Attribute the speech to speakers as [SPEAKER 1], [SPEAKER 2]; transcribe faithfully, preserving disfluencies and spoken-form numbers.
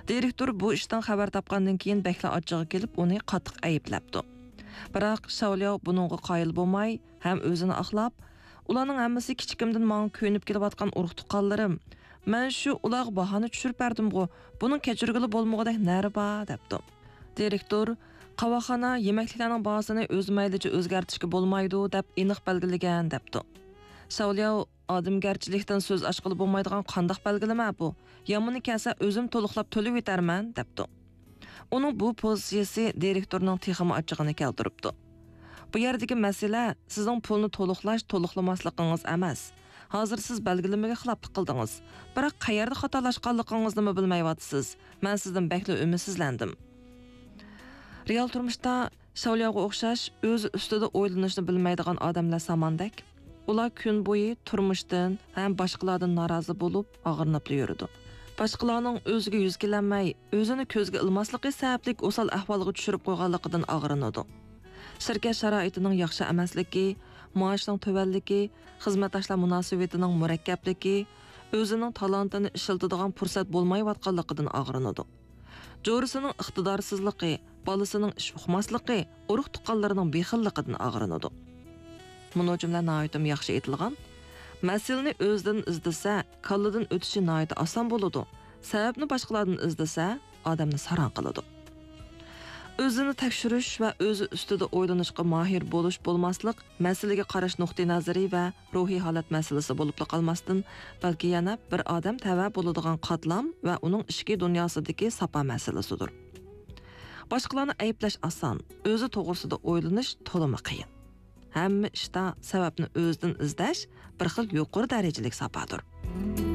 [SPEAKER 1] Direktor bu ishdan xabar topgandan keyin Bekla achchig'i kelib, uni qattiq ayblabdi. Biroq Shaolyo buningga qoyil bo'lmay, ham o'zini aqlab, ularning hammasi kichikimdan menga ko'nib kelayotgan urug' tuqqanlarim. Men shu ularga bahona tushirib berdim-ku, buning kechirgili bo'lmog'idek nari bor, debdi. Direktor qavoxona yemekliklarning bahosini o'z maylicha o'zgartirishga bo'lmaydi deb aniq belgilagan, debdi. Shaolyo odamgarchilikdan so'z ochqili bo'lmaydigan qandoq belgilama bu? Yomoni kelsa o'zim to'liqlab to'lib yetarman, debdi. Uning bu pozitsiyasi direktorning texmi ochig'ini keltiribdi. Bu yerdagi masala sizning pulni to'liqlash, to'liqlamasligingiz emas. Hozir siz belgilamaga xiloflik qildingiz. Biroq qayerda xatolashganligingizni bilmayapsiz. Men sizdan bekli umidsizlandim. Real turmushda Shaolyoga o'xshash o'z ustida o'ylanishni bilmaydigan odamlar samandek. Ular kun bo'yi turmushdan ham boshqalardan norozi bo'lib, og'irnib yurdi. Boshqalarning o'ziga yuz kelanmay, o'zini ko'zga ilmasligi sababli o'sal ahvolga tushirib qo'yganligidan og'rinadi. Shirkat sharoitining yaxshi emasligi, maoshning tuvanligi, xizmatdoshlar munosabatining murakkabligi, o'zining talantini ishlatadigan fursat bo'lmayotganligidan og'rinadi. Jo'risining iqtidorsizligi, bolasining ish uqmasligi, urug' tuqqanlarining bexilligidan og'rinadi. Bunu cümle naitim yaxshi aytilgan. Masalani o'zidan izdasa, kalladan o'tishi nait oson bo'ladi. Sababni boshqalardan izdasa, odamni saron qiladi. O'zini tekshirish va o'zi ustida o'ylanishga mahir bo'lish bo'lmaslik, masalaga qarash nuqtai nazari va ruhiy holat masalasi bo'lib qolmasdan, balki yana bir odam tava bo'ladigan qatlam va uning ichki dunyosidagi sapa masalasidir. Boshqalarni ayblash oson, o'zi to'g'risida o'ylanish to'liq qiyin. Hamma ishda sababni o'zidan izlash bir xil yuqori darajalik sapadir.